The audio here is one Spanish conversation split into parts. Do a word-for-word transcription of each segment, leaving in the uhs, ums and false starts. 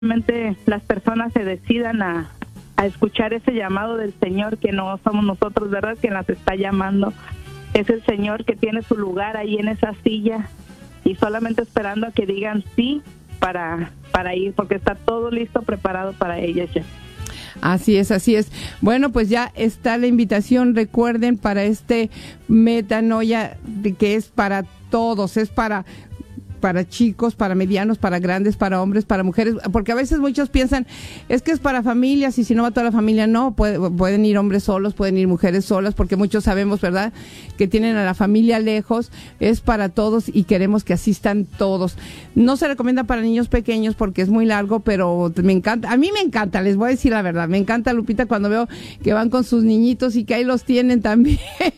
realmente las personas se decidan a, a escuchar ese llamado del Señor, que no somos nosotros, ¿verdad?, quien las está llamando. Es el Señor que tiene su lugar ahí en esa silla y solamente esperando a que digan sí para, para ir, porque está todo listo, preparado para ellas ya. Así es, así es. Bueno, pues ya está la invitación, recuerden, para este Metanoia, de que es para todos, es para para chicos, para medianos, para grandes, para hombres, para mujeres, porque a veces muchos piensan, es que es para familias y si no va toda la familia, no, puede, pueden ir hombres solos, pueden ir mujeres solas, porque muchos sabemos, ¿verdad?, que tienen a la familia lejos, es para todos y queremos que asistan todos. No se recomienda para niños pequeños porque es muy largo, pero me encanta, a mí me encanta, les voy a decir la verdad, me encanta, Lupita, cuando veo que van con sus niñitos y que ahí los tienen también,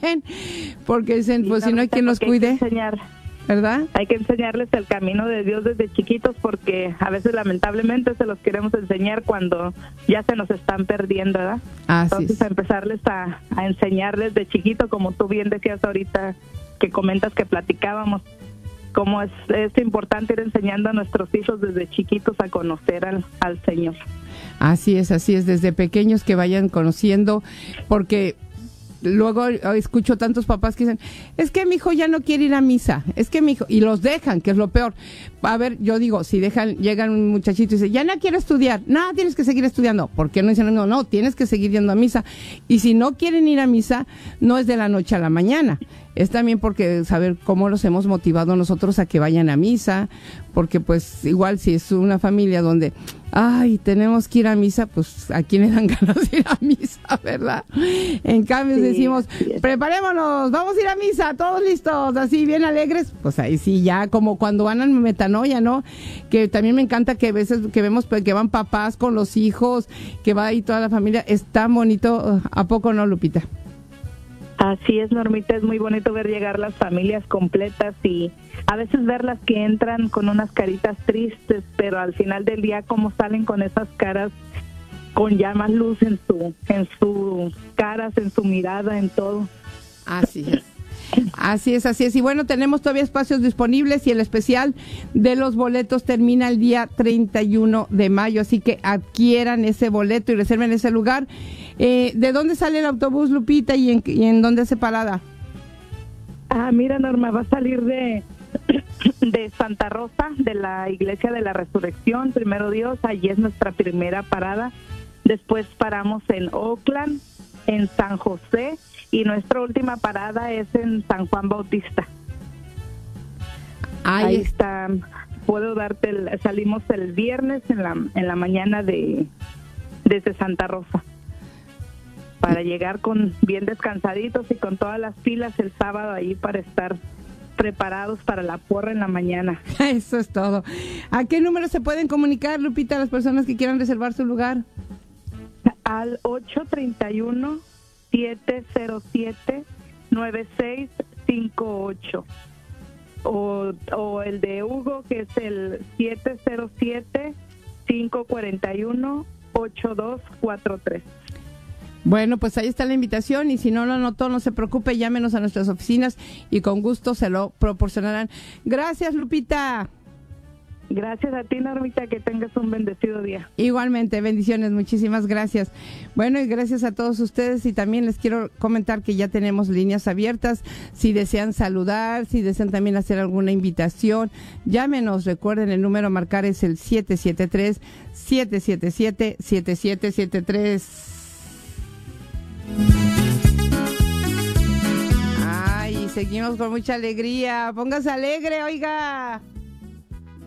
porque dicen, pues si no hay quien los cuide. ¿Verdad? Hay que enseñarles el camino de Dios desde chiquitos, porque a veces lamentablemente se los queremos enseñar cuando ya se nos están perdiendo, ¿verdad? Así Entonces es. a empezarles a, a enseñarles de chiquito, como tú bien decías ahorita, que comentas que platicábamos, cómo es, es importante ir enseñando a nuestros hijos desde chiquitos a conocer al, al Señor. Así es, así es, desde pequeños que vayan conociendo, porque luego escucho tantos papás que dicen, es que mi hijo ya no quiere ir a misa, es que mi hijo, y los dejan, que es lo peor. A ver, yo digo, si dejan, llegan un muchachito y dice, ya no quiero estudiar, no, tienes que seguir estudiando. ¿Por qué no dicen, no, no, tienes que seguir yendo a misa? Y si no quieren ir a misa, no es de la noche a la mañana, es también porque saber cómo los hemos motivado nosotros a que vayan a misa, porque pues igual si es una familia donde, ay, tenemos que ir a misa, pues a quién le dan ganas de ir a misa, ¿verdad? En cambio, sí, decimos, sí, preparémonos, vamos a ir a misa, todos listos, así bien alegres, pues ahí sí, ya como cuando van a Metanoia, ¿no? Que también me encanta que a veces que vemos que van papás con los hijos, que va ahí toda la familia, es tan bonito, ¿a poco no, Lupita? Así es, Normita, es muy bonito ver llegar las familias completas y a veces verlas que entran con unas caritas tristes, pero al final del día cómo salen con esas caras con ya más luz en su en sus caras, en su mirada, en todo. Así es. Así es, así es. Y bueno, tenemos todavía espacios disponibles y el especial de los boletos termina el día treinta y uno de mayo, así que adquieran ese boleto y reserven ese lugar. Eh, ¿De dónde sale el autobús, Lupita, y en, y en dónde hace parada? Ah, mira, Norma, va a salir de, de Santa Rosa, de la Iglesia de la Resurrección, primero Dios, allí es nuestra primera parada. Después paramos en Oakland, en San José, y nuestra última parada es en San Juan Bautista. Ahí, Ahí está, puedo darte, el, salimos el viernes en la en la mañana de desde Santa Rosa, para llegar con bien descansaditos y con todas las pilas el sábado ahí para estar preparados para la porra en la mañana. Eso es todo. ¿A qué número se pueden comunicar, Lupita, las personas que quieran reservar su lugar? Al ocho treinta y uno, siete cero siete, nueve seis cinco ocho o, o el de Hugo, que es el siete cero siete, cinco cuatro uno, ocho dos cuatro tres. Bueno, pues ahí está la invitación y si no lo anotó, no se preocupe, llámenos a nuestras oficinas y con gusto se lo proporcionarán. Gracias, Lupita. Gracias a ti, Normita, que tengas un bendecido día. Igualmente, bendiciones, muchísimas gracias. Bueno, y gracias a todos ustedes y también les quiero comentar que ya tenemos líneas abiertas. Si desean saludar, si desean también hacer alguna invitación, llámenos. Recuerden, el número a marcar es el siete siete tres, siete siete siete, siete siete siete tres. Ay, seguimos con mucha alegría. Póngase alegre, oiga.